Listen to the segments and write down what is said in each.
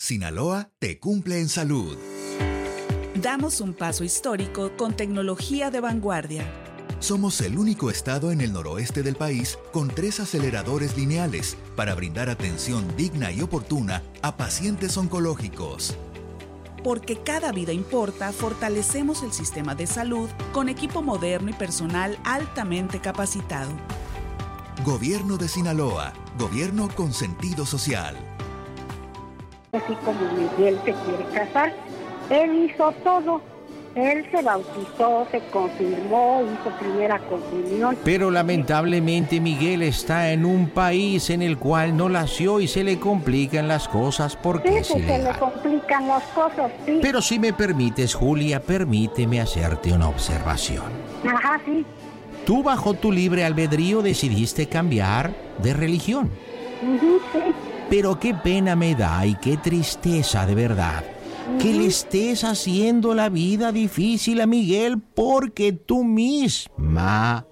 Sinaloa te cumple en salud. Damos un paso histórico con tecnología de vanguardia. Somos el único estado en el noroeste del país con 3 aceleradores lineales para brindar atención digna y oportuna a pacientes oncológicos. Porque cada vida importa, fortalecemos el sistema de salud con equipo moderno y personal altamente capacitado. Gobierno de Sinaloa, gobierno con sentido social. Así como Miguel se quiere casar, él hizo todo. Él se bautizó, se confirmó, hizo primera comunión. Pero lamentablemente Miguel está en un país en el cual no nació y se le complican las cosas porque sí, se le complican las cosas, sí. Pero si me permites, Julia, permíteme hacerte una observación. Ajá, sí. Tú bajo tu libre albedrío decidiste cambiar de religión. Sí. Pero qué pena me da y qué tristeza de verdad que le estés haciendo la vida difícil a Miguel porque tú misma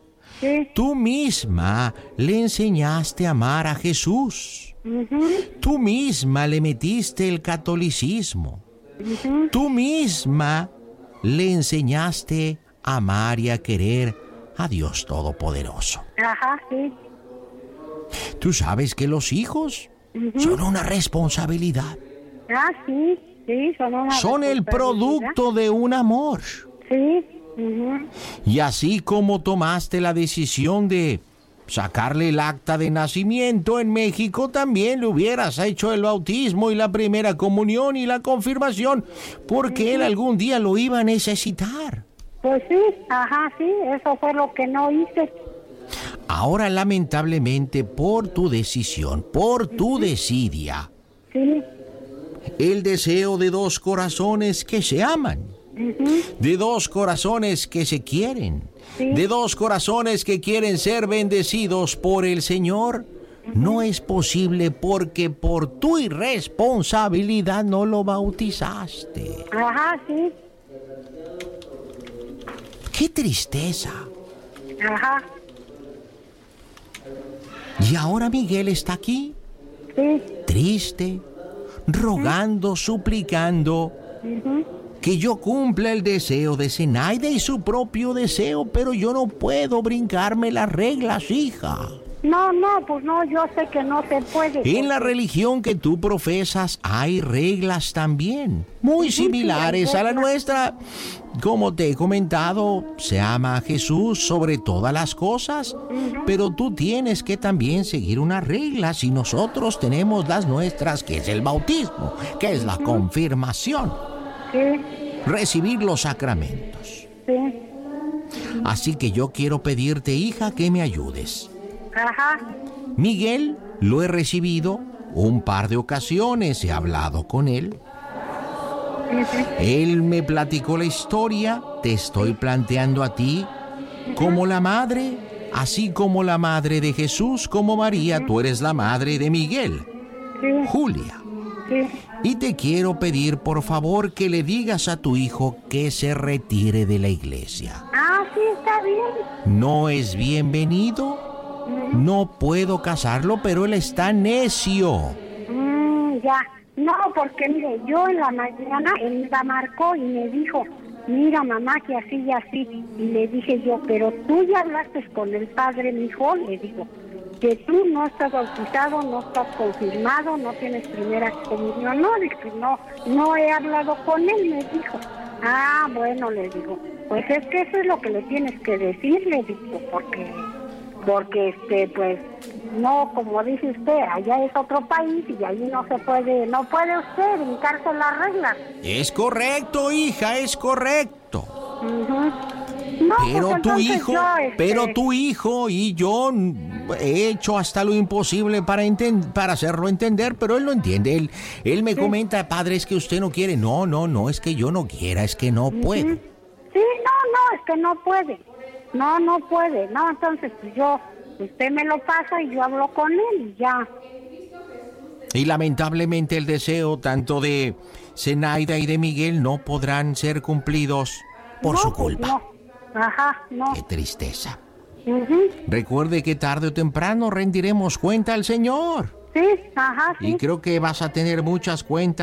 le enseñaste a amar a Jesús. Tú misma le metiste el catolicismo. Tú misma le enseñaste a amar y a querer a Dios Todopoderoso. Ajá, sí. Tú sabes que los hijos son una responsabilidad. Ah, sí. Sí, son el producto de un amor. Sí. Y así como tomaste la decisión de sacarle el acta de nacimiento en México, también le hubieras hecho el bautismo y la primera comunión y la confirmación, porque él algún día lo iba a necesitar. Pues sí, ajá, sí, eso fue lo que no hice. Ahora, lamentablemente, por tu decisión, por tu desidia, sí, el deseo de 2 corazones que se aman, de 2 corazones que se quieren, de 2 corazones que quieren ser bendecidos por el Señor, no es posible porque por tu irresponsabilidad no lo bautizaste. Ajá, sí. ¡Qué tristeza! Ajá. Y ahora Miguel está aquí, triste, rogando, suplicando que yo cumpla el deseo de Zenaida y su propio deseo, pero yo no puedo brincarme las reglas, hija. No, pues no, yo sé que no se puede. En la religión que tú profesas hay reglas también, muy similares a la nuestra. Como te he comentado, se ama a Jesús sobre todas las cosas, pero tú tienes que también seguir unas reglas y nosotros tenemos las nuestras, que es el bautismo, que es la confirmación, recibir los sacramentos. Así que yo quiero pedirte, hija, que me ayudes. Ajá. Miguel lo he recibido un par de ocasiones, he hablado con él. Él me platicó la historia, te estoy planteando a ti como la madre, así como la madre de Jesús, como María, tú eres la madre de Miguel, Julia. Y te quiero pedir, por favor, que le digas a tu hijo que se retire de la iglesia. Ah, sí, está bien. No es bienvenido. No puedo casarlo, pero él está necio. Ya. No, porque mire, yo en la mañana, él la marcó y me dijo, mira mamá, que así y así. Y le dije yo, pero tú ya hablaste con el padre, mijo, le digo, que tú no estás bautizado, no estás confirmado, no tienes primera comunión. No, dije, no he hablado con él, me dijo. Ah, bueno, le digo, pues es que eso es lo que le tienes que decir, le digo, porque pues no, como dice usted, allá es otro país y allí no puede usted brincarse las reglas. Es correcto, hija, es correcto. No, pero tu hijo y yo he hecho hasta lo imposible para hacerlo entender, pero él no entiende. Él me comenta, padre, es que usted no quiere. No, es que yo no quiera, es que no puedo. Sí, no, es que no puede. No puede. No, entonces pues usted me lo pasa y yo hablo con él y ya. Y lamentablemente el deseo tanto de Zenaida y de Miguel no podrán ser cumplidos por su culpa. No. Ajá, no. Qué tristeza. Recuerde que tarde o temprano rendiremos cuenta al Señor. Sí, ajá, sí. Y creo que vas a tener muchas cuentas